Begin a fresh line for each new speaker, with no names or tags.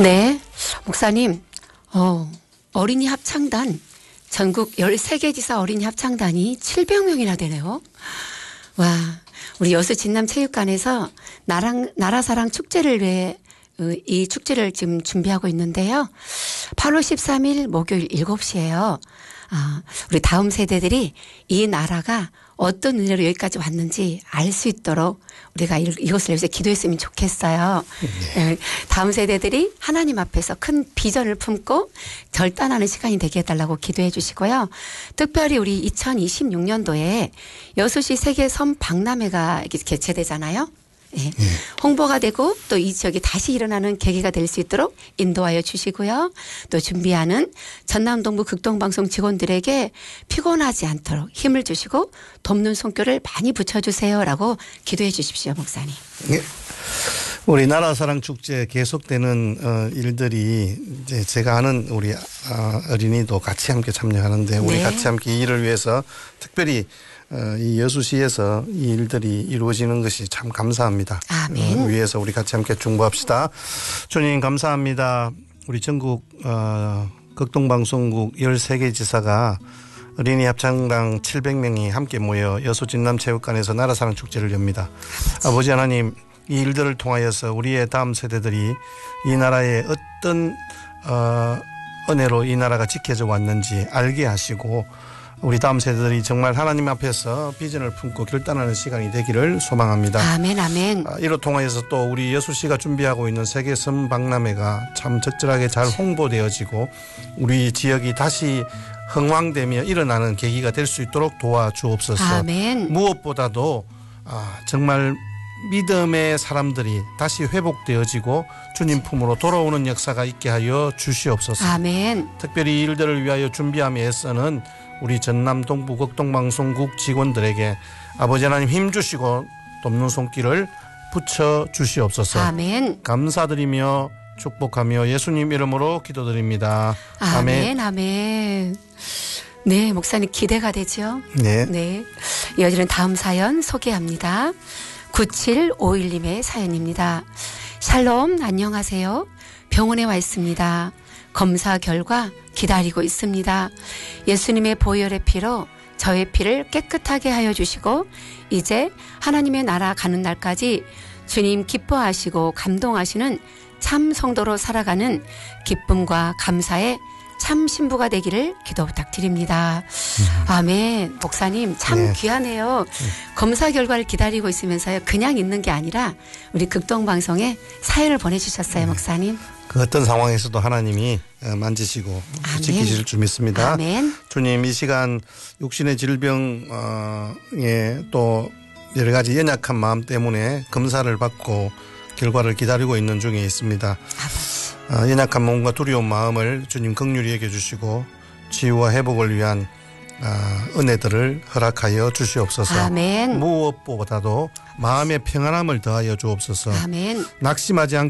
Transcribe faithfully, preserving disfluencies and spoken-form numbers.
네, 목사님, 어, 어린이 합창단, 전국 열세 개 지사 어린이 합창단이 칠백 명이나 되네요. 와, 우리 여수 진남체육관에서 나랑, 나라사랑 축제를 위해 이 축제를 지금 준비하고 있는데요. 팔월 십삼일 목요일 일곱 시에요. 아, 우리 다음 세대들이 이 나라가 어떤 은혜로 여기까지 왔는지 알 수 있도록 우리가 이것을 위해서 기도했으면 좋겠어요. 네. 다음 세대들이 하나님 앞에서 큰 비전을 품고 결단하는 시간이 되게 해달라고 기도해 주시고요. 특별히 우리 이천이십육 년도에 여수시 세계섬 박람회가 개최되잖아요. 네. 네. 홍보가 되고 또 이 지역이 다시 일어나는 계기가 될 수 있도록 인도하여 주시고요. 또 준비하는 전남동부 극동방송 직원들에게 피곤하지 않도록 힘을 주시고 돕는 손길을 많이 붙여주세요라고 기도해 주십시오, 목사님.
네. 우리 나라사랑축제 계속되는 어, 일들이 이제 제가 아는 우리 어린이도 같이 함께 참여하는데 우리 네. 같이 함께 이 일을 위해서 특별히 어, 이 여수시에서 이 일들이 이루어지는 것이 참 감사합니다.
아멘.
어, 위해서 우리 같이 함께 중보합시다. 주님 감사합니다. 우리 전국 어, 극동방송국 열세 개 지사가 어린이 합창단 칠백 명이 함께 모여 여수 진남체육관에서 나라사랑축제를 엽니다. 아버지. 아버지 하나님, 이 일들을 통하여서 우리의 다음 세대들이 이 나라의 어떤 어, 은혜로 이 나라가 지켜져 왔는지 알게 하시고 우리 다음 세대들이 정말 하나님 앞에서 비전을 품고 결단하는 시간이 되기를 소망합니다.
아멘, 아멘.
이로 통하여서 또 우리 여수시가 준비하고 있는 세계섬 박람회가 참 적절하게 잘 홍보되어지고 우리 지역이 다시 흥왕되며 일어나는 계기가 될 수 있도록 도와주옵소서.
아멘.
무엇보다도 정말 믿음의 사람들이 다시 회복되어지고 주님 품으로 돌아오는 역사가 있게 하여 주시옵소서.
아멘.
특별히 이 일들을 위하여 준비함에 애쓰는 우리 전남 동부 극동방송국 직원들에게 아버지 하나님 힘주시고 돕는 손길을 붙여 주시옵소서.
아멘.
감사드리며 축복하며 예수님 이름으로 기도드립니다.
아멘. 아멘. 아멘. 네, 목사님 기대가 되죠.
네.
네. 이어지는 다음 사연 소개합니다. 구칠오일님의 사연입니다. 샬롬, 안녕하세요. 병원에 와 있습니다. 검사 결과 기다리고 있습니다. 예수님의 보혈의 피로 저의 피를 깨끗하게 하여 주시고 이제 하나님의 나라 가는 날까지 주님 기뻐하시고 감동하시는 참 성도로 살아가는 기쁨과 감사의 참 신부가 되기를 기도 부탁드립니다. 음. 아멘. 목사님 참 네. 귀하네요. 네. 검사 결과를 기다리고 있으면서요. 그냥 있는 게 아니라 우리 극동방송에 사연을 보내주셨어요. 네. 목사님.
그 어떤 상황에서도 하나님이 만지시고 아멘. 지키실 줄 믿습니다.
아멘.
주님 이 시간 육신의 질병에 또 여러 가지 연약한 마음 때문에 검사를 받고 결과를 기다리고 있는 중에 있습니다.
아버지.
어, 연약한 몸과 두려운 마음을 주님 긍휼히 여겨주시고 치유와 회복을 위한 어, 은혜들을 허락하여 주시옵소서.
아멘.
무엇보다도 마음의 평안함을 더하여 주옵소서.
아멘.
낙심하지 않고